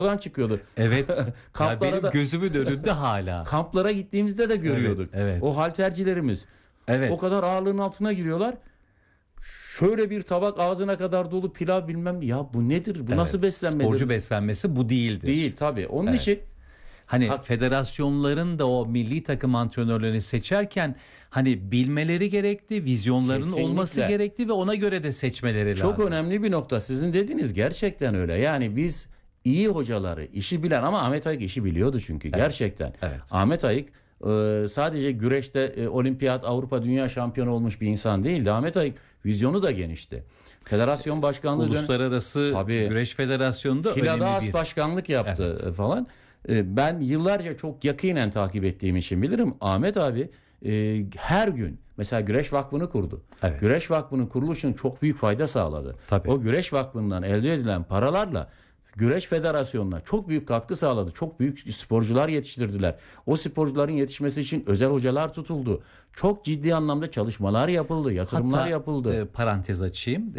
çıkıyordu. Evet. Ya benim da gözümün önünde hala. kamplara gittiğimizde de görüyorduk. Evet. O haltercilerimiz. Evet. O kadar ağırlığın altına giriyorlar. Şöyle bir tabak ağzına kadar dolu pilav bilmem. Ya bu nedir? Bu nasıl beslenmedir? Sporcu beslenmesi bu değildir. Değil tabii. Onun Evet. için Hani federasyonların da o milli takım antrenörlerini seçerken hani bilmeleri gerekti, vizyonlarının Kesinlikle. olması gerekti ve ona göre de seçmeleri lazım. çok önemli bir nokta. Sizin dediğiniz gerçekten öyle. Yani biz iyi hocaları, işi bilen ama Ahmet Ayık işi biliyordu çünkü gerçekten. Evet. Ahmet Ayık sadece güreşte olimpiyat, Avrupa, dünya şampiyonu olmuş bir insan değildi. Ahmet Ayık vizyonu da genişti. Federasyon başkanlığı Uluslararası Tabii. Güreş Federasyonu'nda Filada önemli as bir... başkanlık yaptı Evet. falan. Ben yıllarca çok yakinen takip ettiğim için bilirim. Ahmet abi her gün mesela Güreş Vakfı'nı kurdu. Evet. Güreş Vakfı'nın kuruluşunun çok büyük fayda sağladı. Tabii. O Güreş Vakfı'ndan elde edilen paralarla Güreş Federasyonu'na çok büyük katkı sağladı. Çok büyük sporcular yetiştirdiler. O sporcuların yetişmesi için özel hocalar tutuldu. Çok ciddi anlamda çalışmalar yapıldı, yatırımlar Hatta, yapıldı. Parantez açayım.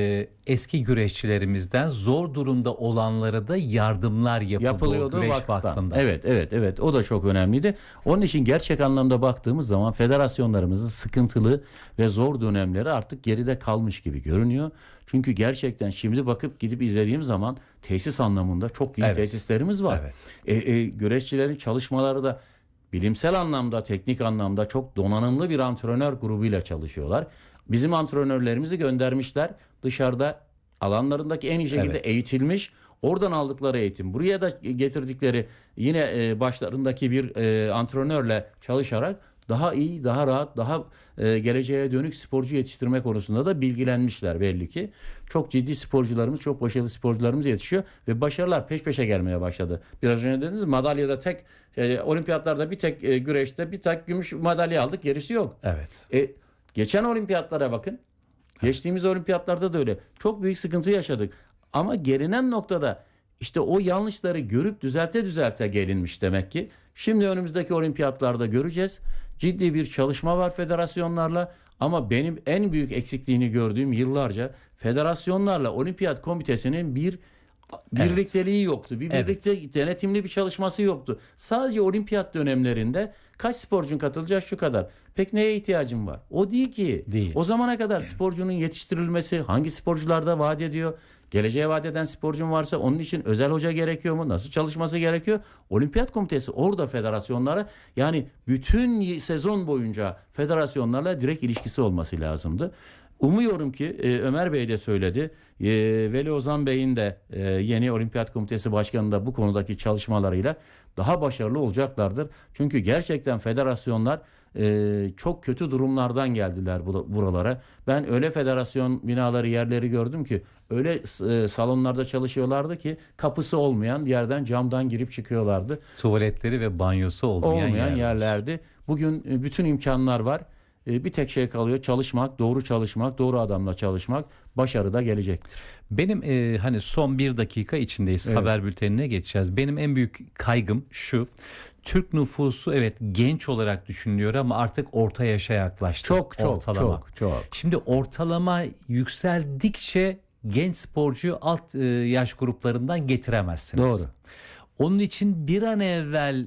Eski güreşçilerimizden zor durumda olanlara da yardımlar Yapılıyordu Güreş vakıftan. Vakfı'nda. Evet. O da çok önemliydi. Onun için gerçek anlamda baktığımız zaman federasyonlarımızın sıkıntılı ve zor dönemleri artık geride kalmış gibi görünüyor. Çünkü gerçekten şimdi bakıp gidip izlediğim zaman tesis anlamında çok iyi tesislerimiz var. Evet. Güreşçilerin çalışmaları da bilimsel anlamda, teknik anlamda çok donanımlı bir antrenör grubuyla çalışıyorlar. Bizim antrenörlerimizi göndermişler. Dışarıda alanlarındaki en iyi şekilde eğitilmiş. Oradan aldıkları eğitim. Buraya da getirdikleri yine başlarındaki bir antrenörle çalışarak daha iyi, daha rahat, daha geleceğe dönük sporcu yetiştirme konusunda da bilgilenmişler belli ki. Çok ciddi sporcularımız, çok başarılı sporcularımız yetişiyor ve başarılar peş peşe gelmeye başladı. Biraz önce dediniz madalyada tek, olimpiyatlarda bir tek güreşte bir tek gümüş madalya aldık, gerisi yok. Evet. Geçen olimpiyatlara bakın. Geçtiğimiz olimpiyatlarda da öyle. Çok büyük sıkıntı yaşadık. Ama gelinen noktada işte o yanlışları görüp düzelte gelinmiş demek ki. Şimdi önümüzdeki olimpiyatlarda göreceğiz. Ciddi bir çalışma var federasyonlarla ama benim en büyük eksikliğini gördüğüm yıllarca federasyonlarla olimpiyat komitesinin bir birlikteliği yoktu. Bir birlikte denetimli bir çalışması yoktu. Sadece olimpiyat dönemlerinde kaç sporcun katılacak şu kadar. Peki neye ihtiyacım var? O değil ki. Değil. O zamana kadar sporcunun yetiştirilmesi hangi sporcularda vaat ediyor? Geleceğe vaat eden sporcun varsa onun için özel hoca gerekiyor mu? Nasıl çalışması gerekiyor? Olimpiyat komitesi orada federasyonlara yani bütün sezon boyunca federasyonlarla direkt ilişkisi olması lazımdı. Umuyorum ki Ömer Bey de söyledi. Veli Ozan Bey'in de yeni Olimpiyat Komitesi Başkanı da bu konudaki çalışmalarıyla daha başarılı olacaklardır. Çünkü gerçekten federasyonlar çok kötü durumlardan geldiler buralara. Ben öyle federasyon binaları, yerleri gördüm ki öyle salonlarda çalışıyorlardı ki kapısı olmayan yerden camdan girip çıkıyorlardı. Tuvaletleri ve banyosu olmayan yerlerdi. Bugün bütün imkanlar var. Bir tek şey kalıyor: çalışmak, doğru adamla çalışmak. Başarı da gelecektir. Benim hani son bir dakika içindeyiz. Evet. Haber bültenine geçeceğiz. Benim en büyük kaygım şu: Türk nüfusu genç olarak düşünülüyor ama artık orta yaşa yaklaştı. Ortalama. Çok. Şimdi ortalama yükseldikçe genç sporcuyu alt yaş gruplarından getiremezsiniz. Doğru. Onun için bir an evvel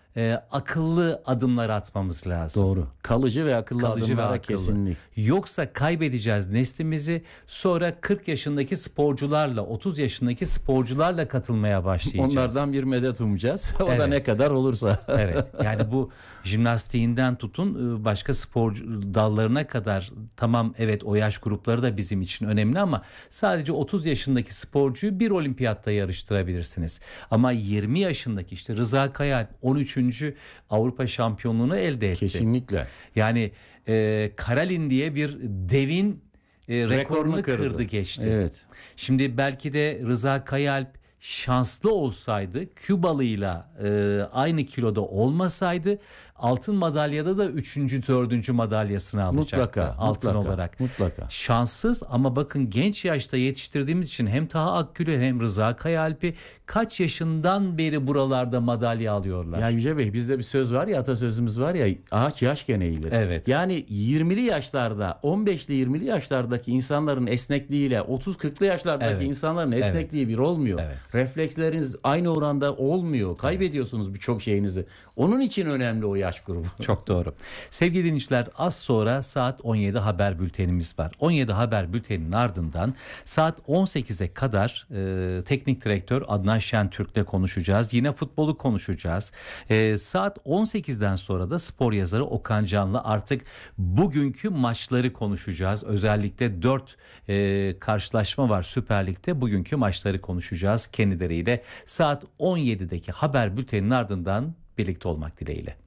akıllı adımlar atmamız lazım. Doğru. Kalıcı ve akıllı adımlara kesinlikle. Yoksa kaybedeceğiz neslimizi. Sonra 40 yaşındaki sporcularla, 30 yaşındaki sporcularla katılmaya başlayacağız. Onlardan bir medet umacağız. O da ne kadar olursa. Evet. Yani bu jimnastiğinden tutun başka spor dallarına kadar, tamam o yaş grupları da bizim için önemli ama sadece 30 yaşındaki sporcuyu bir olimpiyatta yarıştırabilirsiniz. Ama 20 yaşındaki işte Rıza Kayal 13. Avrupa şampiyonluğunu elde etti. Kesinlikle. Yani Karelin diye bir devin rekorunu kırdı geçti. Evet. Şimdi belki de Rıza Kayalp şanslı olsaydı, Kübalıyla aynı kiloda olmasaydı altın madalyada da 3. 4. madalyasını alacaktı. Altın olarak. Mutlaka. Şanssız ama bakın genç yaşta yetiştirdiğimiz için hem Taha Akgül'ü hem Rıza Kayalp'i kaç yaşından beri buralarda madalya alıyorlar. Ya Yüce Bey, bizde bir söz var ya, atasözümüz var ya, ağaç yaşken eğilir. Evet. Yani 20'li yaşlarda, 15'li 20'li yaşlardaki insanların esnekliğiyle 30-40'lı yaşlardaki insanların esnekliği bir olmuyor. Evet. refleksleriniz aynı oranda olmuyor. Kaybediyorsunuz birçok şeyinizi. Onun için önemli o yaş grubu. Çok doğru. Sevgili dinleyiciler, az sonra saat 17 haber bültenimiz var. 17 haber bülteninin ardından saat 18'e kadar teknik direktör Adnan Şentürk'le konuşacağız. Yine futbolu konuşacağız. Saat 18'den sonra da spor yazarı Okan Can'la artık bugünkü maçları konuşacağız. Özellikle 4 karşılaşma var Süper Lig'de. Bugünkü maçları konuşacağız kendileriyle. Saat 17'deki haber bülteninin ardından birlikte olmak dileğiyle.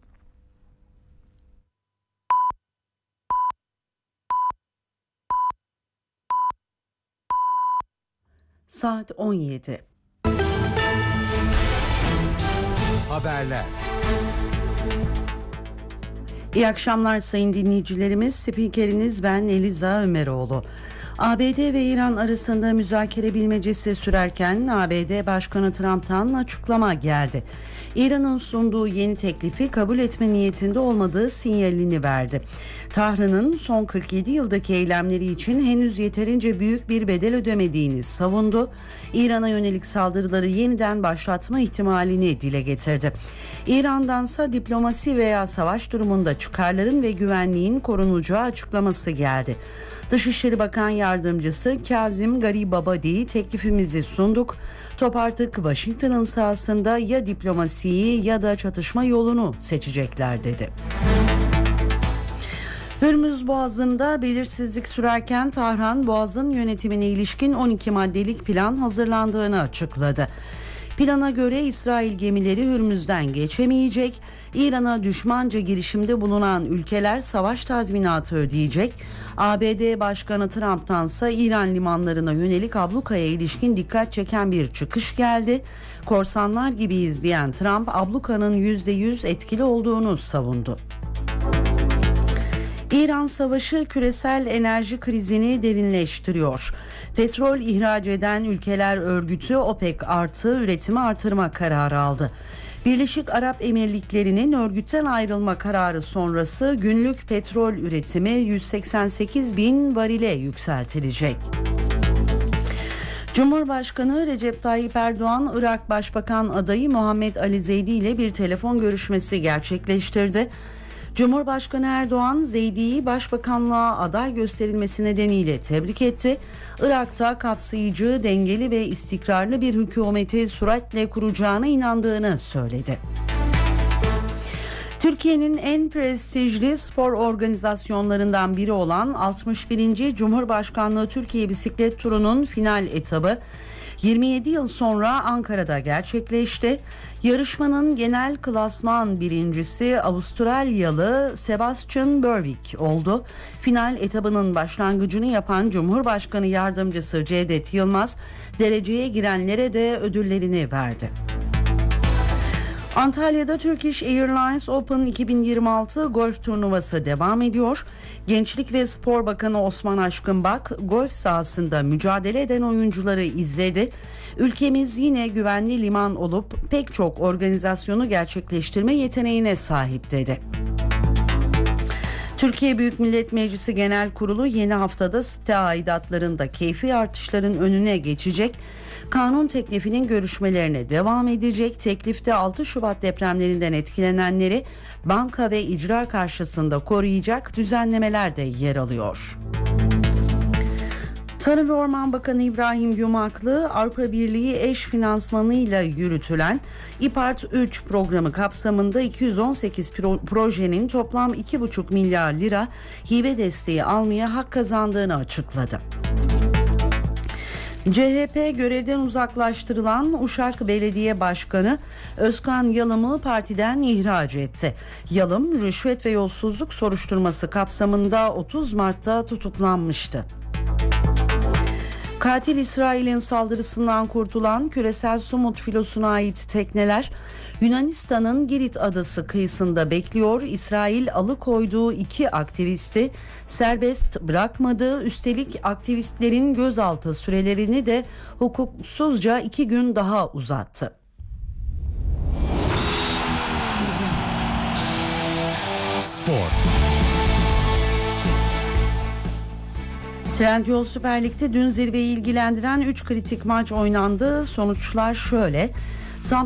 Saat 17. Haberler. İyi akşamlar sayın dinleyicilerimiz. Spikeriniz ben Eliza Ömeroğlu. ABD ve İran arasında müzakere bilmecesi sürerken ABD Başkanı Trump'tan açıklama geldi. İran'ın sunduğu yeni teklifi kabul etme niyetinde olmadığı sinyalini verdi. Tahran'ın son 47 yıldaki eylemleri için henüz yeterince büyük bir bedel ödemediğini savundu. İran'a yönelik saldırıları yeniden başlatma ihtimalini dile getirdi. İran'dansa diplomasi veya savaş durumunda çıkarların ve güvenliğin korunacağı açıklaması geldi. Dışişleri Bakan Yardımcısı Kazim Garibabadi teklifimizi sunduk. Top artık Washington'ın sahasında ya diplomasiyi ya da çatışma yolunu seçecekler dedi. Hürmüz Boğazı'nda belirsizlik sürerken Tahran Boğaz'ın yönetimine ilişkin 12 maddelik plan hazırlandığını açıkladı. Plana göre İsrail gemileri Hürmüz'den geçemeyecek, İran'a düşmanca girişimde bulunan ülkeler savaş tazminatı ödeyecek. ABD Başkanı Trump'tansa İran limanlarına yönelik ablukaya ilişkin dikkat çeken bir çıkış geldi. Korsanlar gibi izleyen Trump ablukanın %100 etkili olduğunu savundu. İran savaşı küresel enerji krizini derinleştiriyor. Petrol ihraç eden ülkeler örgütü OPEC artı üretimi artırma kararı aldı. Birleşik Arap Emirlikleri'nin örgütten ayrılma kararı sonrası günlük petrol üretimi 188 bin varile yükseltilecek. Cumhurbaşkanı Recep Tayyip Erdoğan, Irak Başbakan adayı Muhammed Ali Zeydi ile bir telefon görüşmesi gerçekleştirdi. Cumhurbaşkanı Erdoğan, Zeydi'yi başbakanlığa aday gösterilmesi nedeniyle tebrik etti. Irak'ta kapsayıcı, dengeli ve istikrarlı bir hükümeti süratle kuracağına inandığını söyledi. Türkiye'nin en prestijli spor organizasyonlarından biri olan 61. Cumhurbaşkanlığı Türkiye Bisiklet Turu'nun final etabı 27 yıl sonra Ankara'da gerçekleşti. Yarışmanın genel klasman birincisi Avustralyalı Sebastian Berwick oldu. Final etabının başlangıcını yapan Cumhurbaşkanı Yardımcısı Cevdet Yılmaz, dereceye girenlere de ödüllerini verdi. Antalya'da Turkish Airlines Open 2026 golf turnuvası devam ediyor. Gençlik ve Spor Bakanı Osman Aşkınbak golf sahasında mücadele eden oyuncuları izledi. Ülkemiz yine güvenli liman olup pek çok organizasyonu gerçekleştirme yeteneğine sahip dedi. Türkiye Büyük Millet Meclisi Genel Kurulu yeni haftada site aidatlarında keyfi artışların önüne geçecek. Kanun teklifinin görüşmelerine devam edecek. Teklifte 6 Şubat depremlerinden etkilenenleri banka ve icra karşısında koruyacak düzenlemeler de yer alıyor. Tarım ve Orman Bakanı İbrahim Yumaklı, Avrupa Birliği eş finansmanıyla yürütülen İPART 3 programı kapsamında 218 projenin toplam 2,5 milyar lira hibe desteği almaya hak kazandığını açıkladı. CHP görevden uzaklaştırılan Uşak Belediye Başkanı Özkan Yalım'ı partiden ihraç etti. Yalım, rüşvet ve yolsuzluk soruşturması kapsamında 30 Mart'ta tutuklanmıştı. Katil İsrail'in saldırısından kurtulan küresel Sumut filosuna ait tekneler Yunanistan'ın Girit adası kıyısında bekliyor. İsrail alıkoyduğu 2 aktivisti serbest bırakmadı. Üstelik aktivistlerin gözaltı sürelerini de hukuksuzca 2 gün daha uzattı. Spor. Trendyol Süper Lig'de dün zirveyi ilgilendiren 3 kritik maç oynandı. Sonuçlar şöyle.